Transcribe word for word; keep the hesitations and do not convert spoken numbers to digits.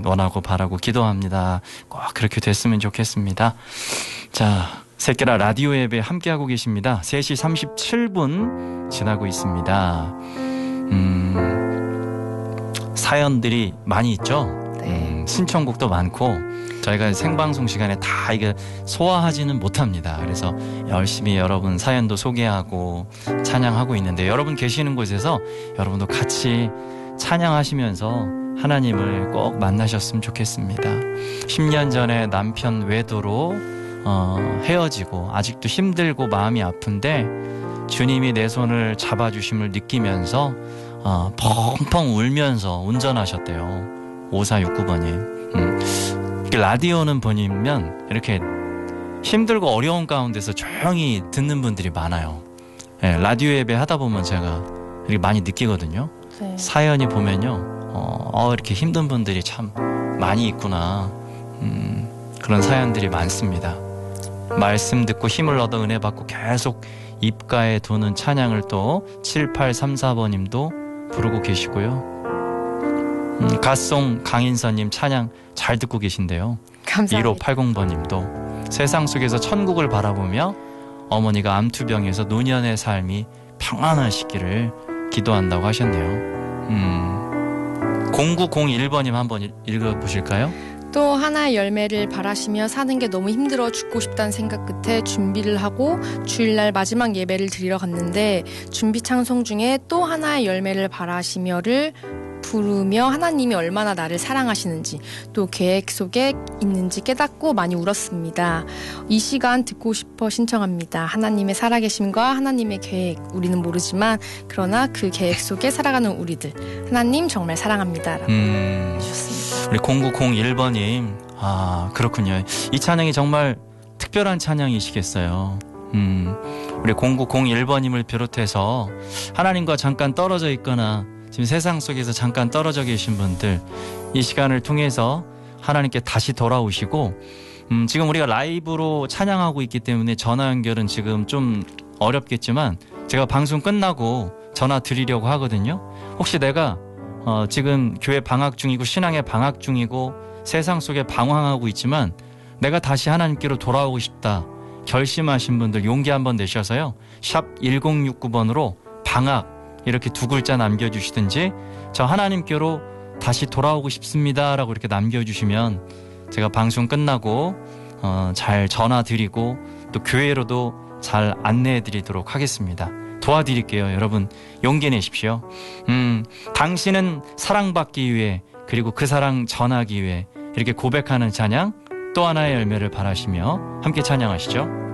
원하고 바라고 기도합니다. 꼭 그렇게 됐으면 좋겠습니다. 자, 새끼라 라디오 앱에 함께하고 계십니다. 세 시 삼십칠 분 지나고 있습니다. 음, 사연들이 많이 있죠? 네. 음, 신청곡도 많고 저희가 생방송 시간에 다 이게 소화하지는 못합니다. 그래서 열심히 여러분 사연도 소개하고 찬양하고 있는데 여러분 계시는 곳에서 여러분도 같이 찬양하시면서 하나님을 꼭 만나셨으면 좋겠습니다. 십 년 전에 남편 외도로 어, 헤어지고 아직도 힘들고 마음이 아픈데 주님이 내 손을 잡아주심을 느끼면서 어, 펑펑 울면서 운전하셨대요. 오사육구 번님. 음. 라디오는 보면 이렇게 힘들고 어려운 가운데서 조용히 듣는 분들이 많아요. 네, 라디오 예배 하다 보면 제가 이렇게 많이 느끼거든요. 네. 사연이 보면요, 어, 어, 이렇게 힘든 분들이 참 많이 있구나. 음, 그런 사연들이 많습니다. 말씀 듣고 힘을 얻어 은혜 받고 계속 입가에 도는 찬양을 또 칠팔삼사 번님도 부르고 계시고요. 음, 갓송 강인선님 찬양 잘 듣고 계신데요. 감사합니다. 일오팔공 번님도 세상 속에서 천국을 바라보며 어머니가 암투병에서 노년의 삶이 평안하시기를 기도한다고 하셨네요. 음, 공구공일 번님 한번 읽어보실까요? 또 하나의 열매를 바라시며 사는 게 너무 힘들어 죽고 싶다는 생각 끝에 준비를 하고 주일날 마지막 예배를 드리러 갔는데 준비 찬송 중에 또 하나의 열매를 바라시며를 부르며 하나님이 얼마나 나를 사랑하시는지 또 계획 속에 있는지 깨닫고 많이 울었습니다. 이 시간 듣고 싶어 신청합니다. 하나님의 살아계심과 하나님의 계획 우리는 모르지만 그러나 그 계획 속에 살아가는 우리들 하나님 정말 사랑합니다 라고 음, 해주셨습니다. 우리 공구공일 번님 아 그렇군요. 이 찬양이 정말 특별한 찬양이시겠어요. 음, 우리 공구공일 번님을 비롯해서 하나님과 잠깐 떨어져 있거나 지금 세상 속에서 잠깐 떨어져 계신 분들 이 시간을 통해서 하나님께 다시 돌아오시고 음, 지금 우리가 라이브로 찬양하고 있기 때문에 전화 연결은 지금 좀 어렵겠지만 제가 방송 끝나고 전화 드리려고 하거든요. 혹시 내가 어, 지금 교회 방학 중이고 신앙의 방학 중이고 세상 속에 방황하고 있지만 내가 다시 하나님께로 돌아오고 싶다 결심하신 분들 용기 한번 내셔서요. 샵 일공육구 번으로 방학 이렇게 두 글자 남겨주시든지 저 하나님께로 다시 돌아오고 싶습니다 라고 이렇게 남겨주시면 제가 방송 끝나고 어, 잘 전화드리고 또 교회로도 잘 안내해드리도록 하겠습니다. 도와드릴게요. 여러분 용기 내십시오. 음, 당신은 사랑받기 위해 그리고 그 사랑 전하기 위해 이렇게 고백하는 찬양 또 하나의 열매를 바라시며 함께 찬양하시죠.